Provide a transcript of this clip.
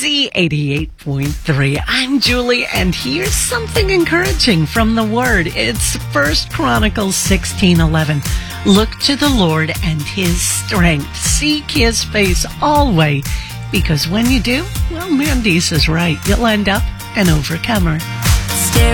Z88.3. I'm Julie, and here's something encouraging from the Word. It's 1 Chronicles 16:11. Look to the Lord and His strength. Seek His face always, because when you do, well, Mandy is right. You'll end up an overcomer.